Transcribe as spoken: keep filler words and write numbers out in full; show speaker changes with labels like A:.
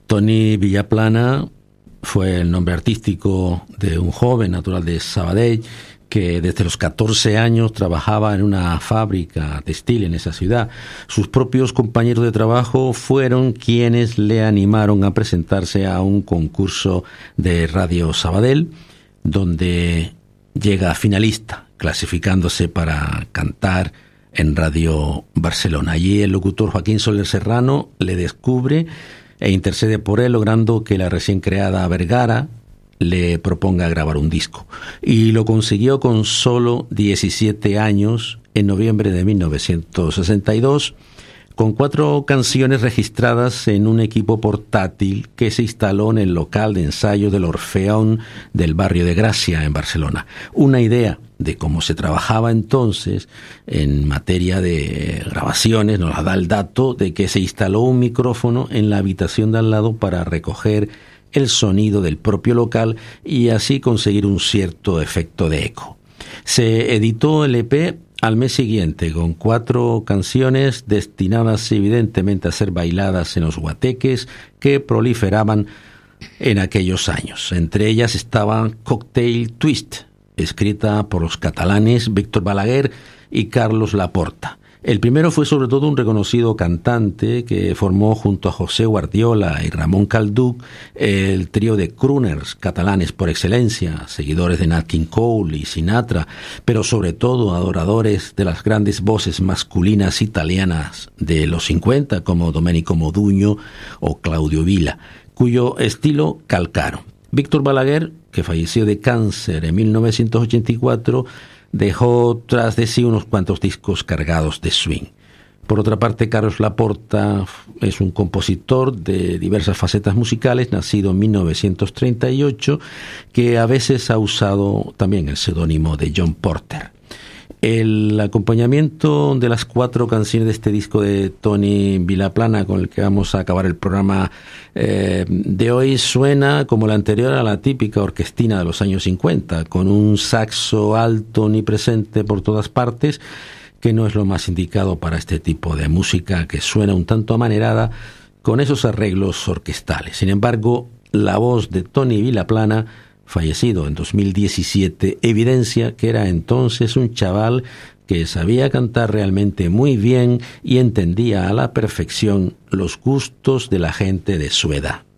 A: Toni Vilaplana fue el nombre artístico de un joven natural de Sabadell que desde los catorce años trabajaba en una fábrica textil en esa ciudad. Sus propios compañeros de trabajo fueron quienes le animaron a presentarse a un concurso de Radio Sabadell, donde llega finalista, clasificándose para cantar en Radio Barcelona. Allí el locutor Joaquín Soler Serrano le descubre e intercede por él, logrando que la recién creada Vergara le proponga grabar un disco. Y lo consiguió con solo diecisiete años, en noviembre de mil novecientos sesenta y dos, con cuatro canciones registradas en un equipo portátil que se instaló en el local de ensayo del Orfeón del barrio de Gracia, en Barcelona. Una idea de cómo se trabajaba entonces en materia de grabaciones nos la da el dato de que se instaló un micrófono en la habitación de al lado para recoger el sonido del propio local y así conseguir un cierto efecto de eco. Se editó el E P al mes siguiente con cuatro canciones destinadas evidentemente a ser bailadas en los guateques que proliferaban en aquellos años. Entre ellas estaba Cocktail Twist, escrita por los catalanes Víctor Balaguer y Carlos Laporta. El primero fue sobre todo un reconocido cantante que formó junto a José Guardiola y Ramón Calduch el trío de crooners catalanes por excelencia, seguidores de Nat King Cole y Sinatra, pero sobre todo adoradores de las grandes voces masculinas italianas de los cincuenta como Domenico Modugno o Claudio Vila, cuyo estilo calcaron. Víctor Balaguer, que falleció de cáncer en mil novecientos ochenta y cuatro, dejó tras de sí unos cuantos discos cargados de swing. Por otra parte, Carlos Laporta es un compositor de diversas facetas musicales, nacido en mil novecientos treinta y ocho, que a veces ha usado también el seudónimo de John Porter. El acompañamiento de las cuatro canciones de este disco de Toni Vilaplana, con el que vamos a acabar el programa eh, de hoy, suena como la anterior a la típica orquestina de los años cincuenta, con un saxo alto omnipresente por todas partes, que no es lo más indicado para este tipo de música, que suena un tanto amanerada con esos arreglos orquestales. Sin embargo, la voz de Toni Vilaplana, fallecido en dos mil diecisiete, evidencia que era entonces un chaval que sabía cantar realmente muy bien y entendía a la perfección los gustos de la gente de su edad.